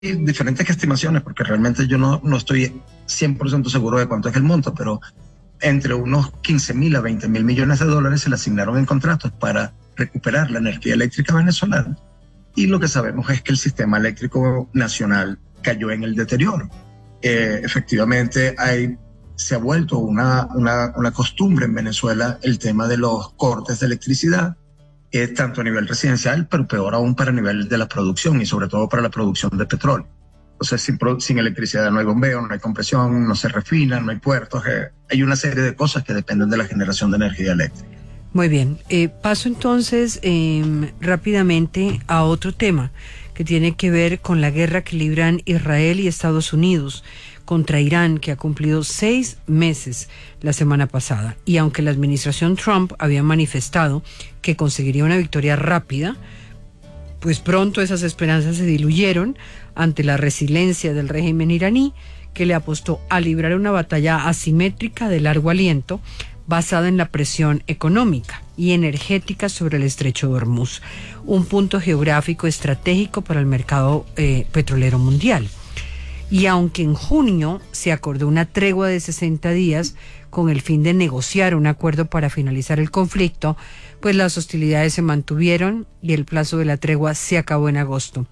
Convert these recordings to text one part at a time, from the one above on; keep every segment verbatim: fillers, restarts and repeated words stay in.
diferentes estimaciones, porque realmente yo no, no estoy cien por ciento seguro de cuánto es el monto, pero entre unos quince mil a veinte mil millones de dólares se le asignaron en contratos para recuperar la energía eléctrica venezolana. Y lo que sabemos es que el sistema eléctrico nacional cayó en el deterioro. Eh, efectivamente, hay, se ha vuelto una, una, una costumbre en Venezuela el tema de los cortes de electricidad, eh, tanto a nivel residencial, pero peor aún para el nivel de la producción y sobre todo para la producción de petróleo. Entonces, sin, sin electricidad no hay bombeo, no hay compresión, no se refina, no hay puertos. Eh, hay una serie de cosas que dependen de la generación de energía eléctrica. Muy bien. Eh, paso entonces eh, rápidamente a otro tema que tiene que ver con la guerra que libran Israel y Estados Unidos contra Irán, que ha cumplido seis meses la semana pasada. Y aunque la administración Trump había manifestado que conseguiría una victoria rápida, pues pronto esas esperanzas se diluyeron ante la resiliencia del régimen iraní, que le apostó a librar una batalla asimétrica de largo aliento basada en la presión económica y energética sobre el estrecho de Hormuz, un punto geográfico estratégico para el mercado eh, petrolero mundial. Y aunque en junio se acordó una tregua de sesenta días con el fin de negociar un acuerdo para finalizar el conflicto, pues las hostilidades se mantuvieron y el plazo de la tregua se acabó en agosto.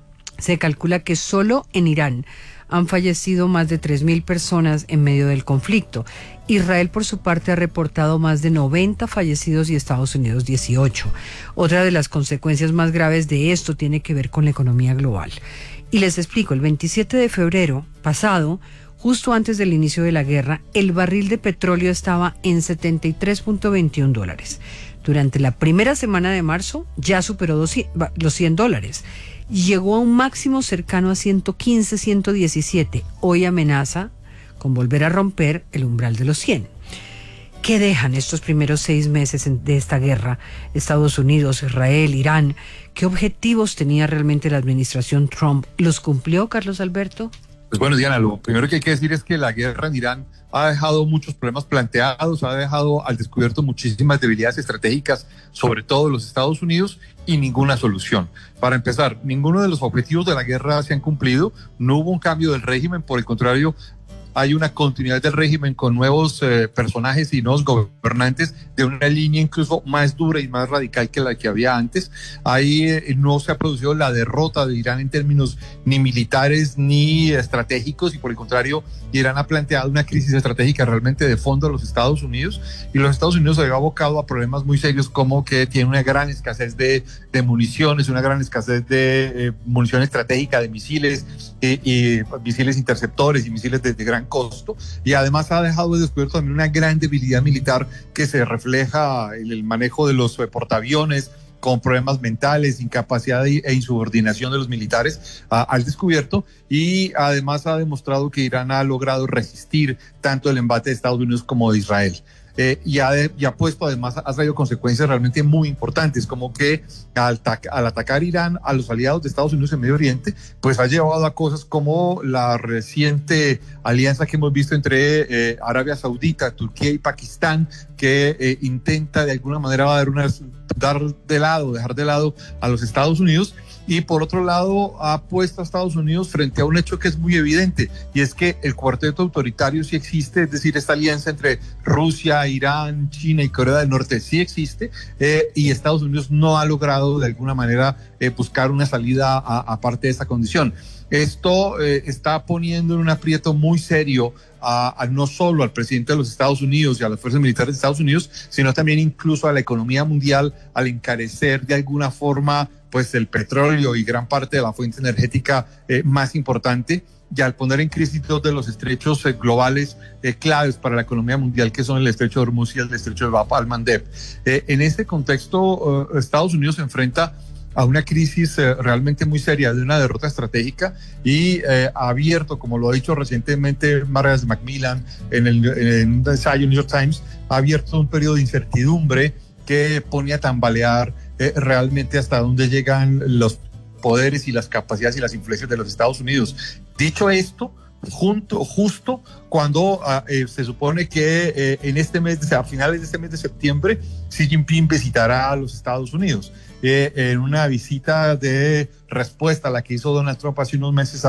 Se calcula que solo en Irán han fallecido más de tres mil personas en medio del conflicto. Israel, por su parte, ha reportado más de noventa fallecidos y Estados Unidos dieciocho. Otra de las consecuencias más graves de esto tiene que ver con la economía global. Y les explico, el veintisiete de febrero pasado, justo antes del inicio de la guerra, el barril de petróleo estaba en setenta y tres punto veintiún dólares. Durante la primera semana de marzo ya superó los cien dólares. Llegó a un máximo cercano a ciento quince, ciento diecisiete. Hoy amenaza con volver a romper el umbral de los cien. ¿Qué dejan estos primeros seis meses de esta guerra? Estados Unidos, Israel, Irán. ¿Qué objetivos tenía realmente la administración Trump? ¿Los cumplió, Carlos Alberto? Pues bueno, Diana, lo primero que hay que decir es que la guerra en Irán ha dejado muchos problemas planteados, ha dejado al descubierto muchísimas debilidades estratégicas, sobre todo de los Estados Unidos, y ninguna solución. Para empezar, ninguno de los objetivos de la guerra se han cumplido, no hubo un cambio del régimen, por el contrario, hay una continuidad del régimen con nuevos eh, personajes y nuevos gobernantes de una línea incluso más dura y más radical que la que había antes. Ahí eh, no se ha producido la derrota de Irán en términos ni militares ni estratégicos, y por el contrario, Irán ha planteado una crisis estratégica realmente de fondo a los Estados Unidos, y los Estados Unidos se ha abocado a problemas muy serios como que tiene una gran escasez de, de municiones, una gran escasez de eh, munición estratégica, de misiles eh, y misiles interceptores y misiles de, de gran costo, y además ha dejado descubierto también una gran debilidad militar que se refleja en el manejo de los portaaviones, con problemas mentales, incapacidad e insubordinación de los militares uh, al descubierto, y además ha demostrado que Irán ha logrado resistir tanto el embate de Estados Unidos como de Israel. Eh, y, ha de, y ha puesto, además, ha traído consecuencias realmente muy importantes, como que al, al atacar Irán a los aliados de Estados Unidos en Medio Oriente, pues ha llevado a cosas como la reciente alianza que hemos visto entre eh, Arabia Saudita, Turquía y Pakistán, que eh, intenta de alguna manera dar, unas, dar de lado, dejar de lado a los Estados Unidos. Y por otro lado ha puesto a Estados Unidos frente a un hecho que es muy evidente, y es que el cuarteto autoritario sí existe, es decir, esta alianza entre Rusia, Irán, China y Corea del Norte sí existe, eh, y Estados Unidos no ha logrado de alguna manera eh, buscar una salida aparte de esa condición. Esto eh, está poniendo en un aprieto muy serio a, a no solo al presidente de los Estados Unidos y a las fuerzas militares de Estados Unidos, sino también incluso a la economía mundial, al encarecer de alguna forma pues el petróleo y gran parte de la fuente energética eh, más importante, y al poner en crisis dos de los estrechos eh, globales eh, claves para la economía mundial, que son el estrecho de Hormuz y el estrecho de Bab al-Mandeb. Eh, en este contexto, eh, Estados Unidos se enfrenta a una crisis eh, realmente muy seria, de una derrota estratégica, y eh, ha abierto, como lo ha dicho recientemente Margaret Macmillan en, el, en un ensayo New York Times, ha abierto un periodo de incertidumbre que pone a tambalear eh, realmente hasta dónde llegan los poderes y las capacidades y las influencias de los Estados Unidos. Dicho esto, junto, justo cuando uh, eh, se supone que eh, en este mes, a finales de este mes de septiembre, Xi Jinping visitará a los Estados Unidos. eh, en una visita de respuesta a la que hizo Donald Trump hace unos meses